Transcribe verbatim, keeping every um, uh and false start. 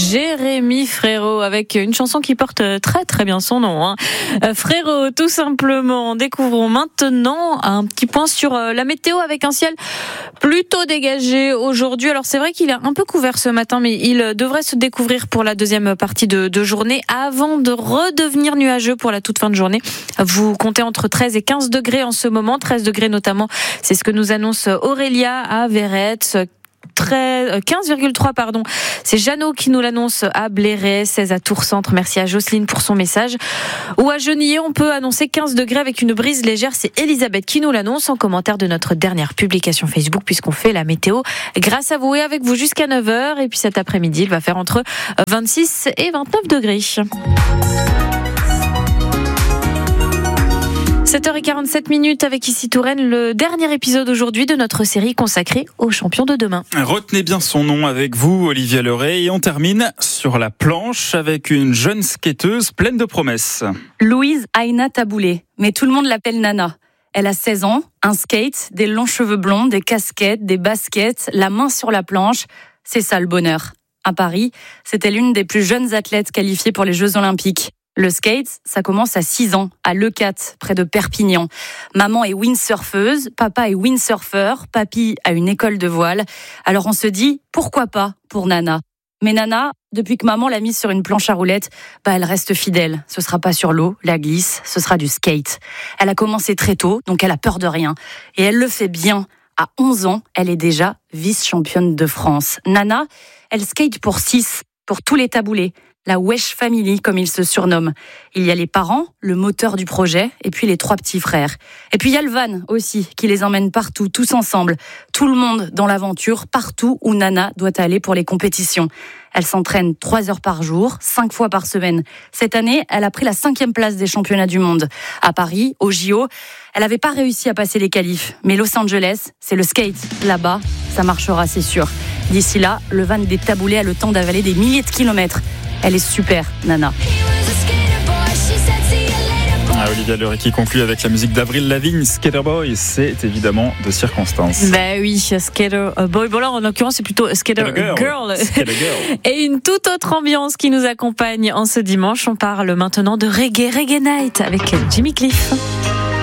Jérémy Frérot avec une chanson qui porte très très bien son nom. Hein. Frérot, tout simplement. Découvrons maintenant un petit point sur la météo avec un ciel plutôt dégagé aujourd'hui. Alors c'est vrai qu'il est un peu couvert ce matin, mais il devrait se découvrir pour la deuxième partie de, de journée avant de redevenir nuageux pour la toute fin de journée. Vous comptez entre treize et quinze degrés en ce moment. treize degrés notamment, c'est ce que nous annonce Aurélia à Verrette. quinze virgule trois pardon. C'est Jeannot qui nous l'annonce à Bléré, seize à Tours-Centre. Merci à Jocelyne pour son message. Ou à Genillé, on peut annoncer quinze degrés avec une brise légère. C'est Elisabeth qui nous l'annonce en commentaire de notre dernière publication Facebook, puisqu'on fait la météo grâce à vous et avec vous jusqu'à neuf heures. Et puis cet après-midi, il va faire entre vingt-six et vingt-neuf degrés. sept heures quarante-sept minutes avec Ici Touraine, le dernier épisode aujourd'hui de notre série consacrée aux champions de demain. Retenez bien son nom avec vous, Olivia Leray, et on termine sur la planche avec une jeune skateuse pleine de promesses. Louise Aina Taboulé, mais tout le monde l'appelle Nana. Elle a seize ans, un skate, des longs cheveux blonds, des casquettes, des baskets, la main sur la planche. C'est ça le bonheur. À Paris, c'était l'une des plus jeunes athlètes qualifiées pour les Jeux Olympiques. Le skate, ça commence à six ans, à Leucate, près de Perpignan. Maman est windsurfeuse, papa est windsurfer, papy a une école de voile. Alors on se dit, pourquoi pas pour Nana ? Mais Nana, depuis que maman l'a mise sur une planche à roulettes, bah elle reste fidèle. Ce sera pas sur l'eau, la glisse, ce sera du skate. Elle a commencé très tôt, donc elle a peur de rien. Et elle le fait bien. À onze ans, elle est déjà vice-championne de France. Nana, elle skate pour six, pour tous les taboulés. La Wesh Family, comme ils se surnomment. Il y a les parents, le moteur du projet, et puis les trois petits frères. Et puis il y a le van aussi, qui les emmène partout, tous ensemble. Tout le monde dans l'aventure, partout où Nana doit aller pour les compétitions. Elle s'entraîne trois heures par jour, cinq fois par semaine. Cette année, elle a pris la cinquième place des championnats du monde. À Paris, au J O, elle n'avait pas réussi à passer les qualifs. Mais Los Angeles, c'est le skate. Là-bas, ça marchera, c'est sûr. D'ici là, le van des taboulés a le temps d'avaler des milliers de kilomètres. Elle est super, Nana. Ah, Olivia Leray qui conclut avec la musique d'Avril Lavigne, Skater Boy, c'est évidemment de circonstance. Bah oui, Skater Boy. Bon là, en l'occurrence, c'est plutôt Skater, Skater Girl. Girl. Skater Girl. Et une toute autre ambiance qui nous accompagne en ce dimanche. On parle maintenant de reggae, reggae night avec Jimmy Cliff.